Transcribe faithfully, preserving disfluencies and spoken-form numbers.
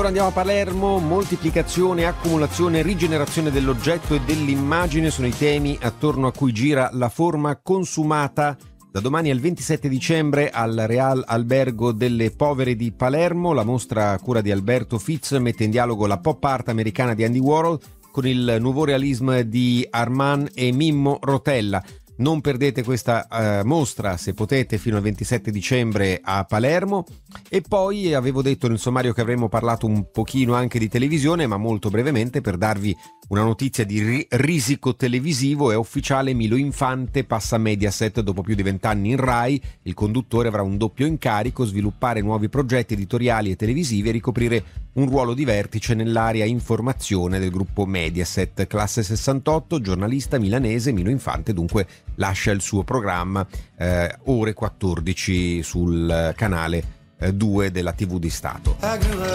Ora andiamo a Palermo. Moltiplicazione, accumulazione, rigenerazione dell'oggetto e dell'immagine sono i temi attorno a cui gira la forma consumata da domani al ventisette dicembre al Real Albergo delle Povere di Palermo. La mostra a cura di Alberto Fitz mette in dialogo la pop art americana di Andy Warhol con il nuovo realismo di Armand e Mimmo Rotella. Non perdete questa uh, mostra, se potete, fino al ventisette dicembre a Palermo. E poi avevo detto nel sommario che avremmo parlato un pochino anche di televisione, ma molto brevemente, per darvi una notizia di ri- risico televisivo. È ufficiale: Milo Infante passa a Mediaset dopo più di vent'anni in Rai. Il conduttore avrà un doppio incarico: sviluppare nuovi progetti editoriali e televisivi e ricoprire un ruolo di vertice nell'area informazione del gruppo Mediaset. Classe sessantotto, giornalista milanese, Milo Infante dunque lascia il suo programma, eh, ore quattordici sul canale eh, due della tivù di Stato.